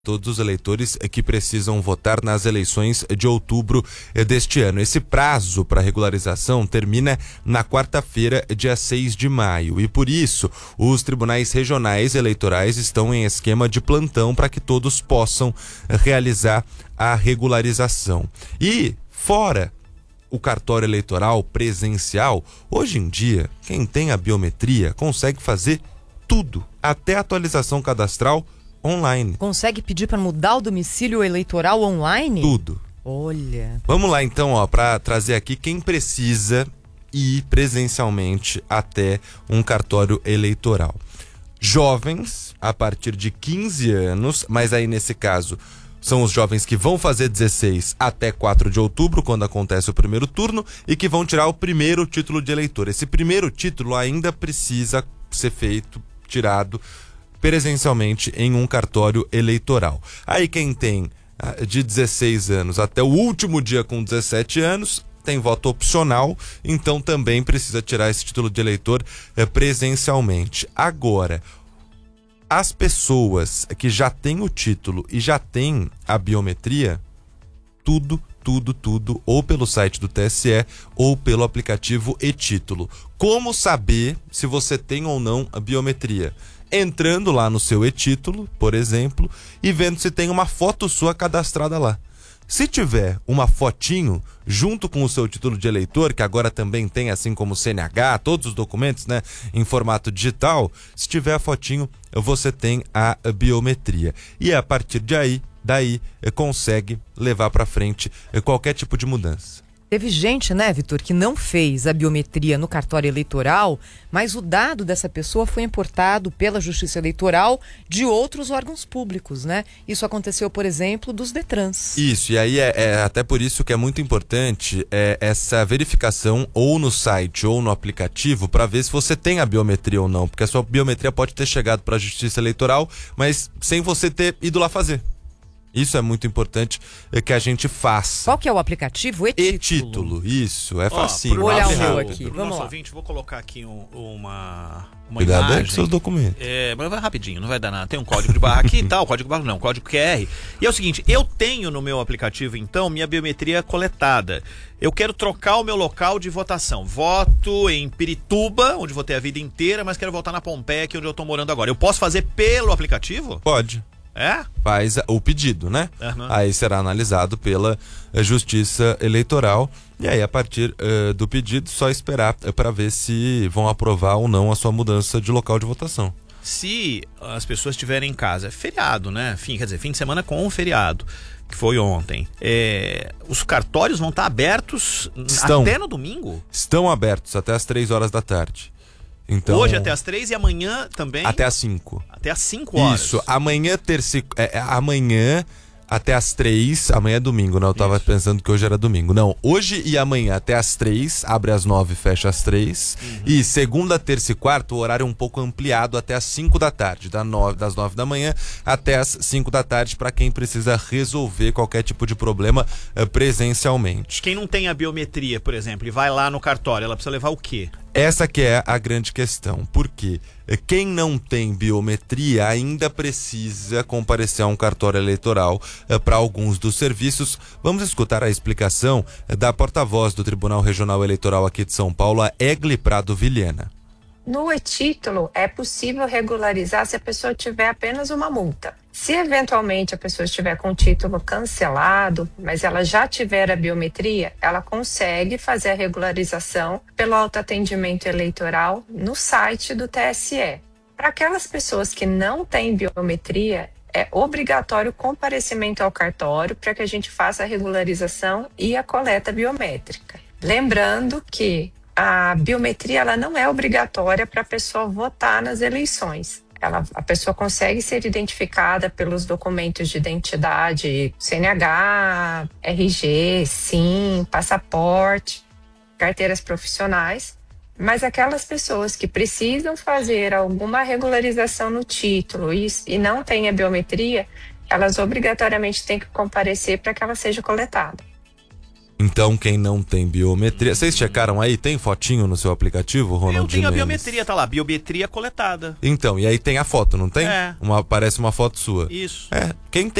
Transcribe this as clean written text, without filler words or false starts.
todos os eleitores que precisam votar nas eleições de outubro deste ano. Esse prazo para regularização termina na quarta-feira, dia 6 de maio. E por isso, os tribunais regionais eleitorais estão em esquema de plantão para que todos possam realizar a regularização. E, fora o cartório eleitoral presencial, hoje em dia, quem tem a biometria consegue fazer tudo, até atualização cadastral online. Consegue pedir para mudar o domicílio eleitoral online? Tudo. Olha. Vamos lá então, para trazer aqui quem precisa ir presencialmente até um cartório eleitoral. Jovens a partir de 15 anos, mas aí nesse caso são os jovens que vão fazer 16 até 4 de outubro, quando acontece o primeiro turno, e que vão tirar o primeiro título de eleitor. Esse primeiro título ainda precisa ser tirado presencialmente em um cartório eleitoral. Aí quem tem de 16 anos até o último dia com 17 anos tem voto opcional, então também precisa tirar esse título de eleitor presencialmente. Agora, as pessoas que já têm o título e já têm a biometria, tudo, ou pelo site do TSE ou pelo aplicativo e-título. Como saber se você tem ou não a biometria? Entrando lá no seu e-título, por exemplo, e vendo se tem uma foto sua cadastrada lá. Se tiver uma fotinho junto com o seu título de eleitor, que agora também tem, assim como o CNH, todos os documentos, né, em formato digital, se tiver a fotinho, você tem a biometria. E a partir daí consegue levar para frente qualquer tipo de mudança. Teve gente, né, Vitor, que não fez a biometria no cartório eleitoral, mas o dado dessa pessoa foi importado pela Justiça Eleitoral de outros órgãos públicos, né? Isso aconteceu, por exemplo, dos Detrans. Isso, e aí é até por isso que é muito importante essa verificação ou no site ou no aplicativo para ver se você tem a biometria ou não, porque a sua biometria pode ter chegado para a Justiça Eleitoral, mas sem você ter ido lá fazer. Isso é muito importante que a gente faça. Qual que é o aplicativo? E-título, isso, é facinho. Vou olhar o meu aqui, vamos lá. Ouvinte, vou colocar aqui uma Cuidado imagem. aí com seus documentos. Mas vai rapidinho, não vai dar nada. Tem um código de barra aqui e tal, código de barra não, código QR. E é o seguinte, eu tenho no meu aplicativo, então, minha biometria coletada. Eu quero trocar o meu local de votação. Voto em Pirituba, onde votei a vida inteira, mas quero votar na Pompeia, aqui onde eu tô morando agora. Eu posso fazer pelo aplicativo? Pode. É? Faz o pedido, né? Uhum. Aí será analisado pela Justiça Eleitoral e aí a partir do pedido só esperar para ver se vão aprovar ou não a sua mudança de local de votação. Se as pessoas estiverem em casa, é feriado, né? Fim de semana com um feriado, que foi ontem. Os cartórios vão estar abertos até no domingo? Estão abertos até as 3 horas da tarde. Então, hoje até as 3 e amanhã também? Até as 5. Até as 5 horas. Isso, amanhã amanhã até as 3, amanhã é domingo, né? Eu tava pensando que hoje era domingo. Não, hoje e amanhã até as 3, abre às 9 e fecha às 3. E segunda, terça e quarta, o horário é um pouco ampliado até às 5 da tarde, das 9 da manhã até às 5 da tarde, para quem precisa resolver qualquer tipo de problema presencialmente. Quem não tem a biometria, por exemplo, e vai lá no cartório, ela precisa levar o quê? Essa que é a grande questão, porque quem não tem biometria ainda precisa comparecer a um cartório eleitoral para alguns dos serviços. Vamos escutar a explicação da porta-voz do Tribunal Regional Eleitoral aqui de São Paulo, a Egli Prado Vilhena. No e-título é possível regularizar se a pessoa tiver apenas uma multa. Se eventualmente a pessoa estiver com o título cancelado, mas ela já tiver a biometria, ela consegue fazer a regularização pelo autoatendimento eleitoral no site do TSE. Para aquelas pessoas que não têm biometria, é obrigatório o comparecimento ao cartório para que a gente faça a regularização e a coleta biométrica. Lembrando que a biometria ela não é obrigatória para a pessoa votar nas eleições. A pessoa consegue ser identificada pelos documentos de identidade, CNH, RG, SIM, passaporte, carteiras profissionais, mas aquelas pessoas que precisam fazer alguma regularização no título e não têm a biometria, elas obrigatoriamente têm que comparecer para que ela seja coletada. Então, quem não tem biometria... Vocês checaram aí? Tem fotinho no seu aplicativo, Ronald? Eu tenho a Mendes? biometria, tá lá, biometria coletada. Então, e aí tem a foto, não tem? É. Parece uma foto sua. Isso. Quem tem